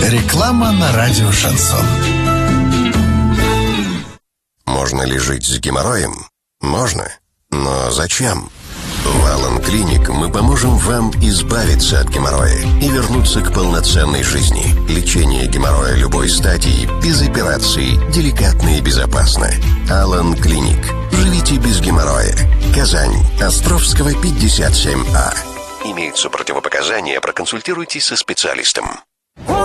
Реклама на радио «Шансон». Можно ли жить с геморроем? Можно. Но зачем? В Алан Клиник мы поможем вам избавиться от геморроя и вернуться к полноценной жизни. Лечение геморроя любой стадии, без операций, деликатно и безопасно. Алан Клиник. Живите без геморроя. Казань. Островского, 57А. Имеются противопоказания, проконсультируйтесь со специалистом.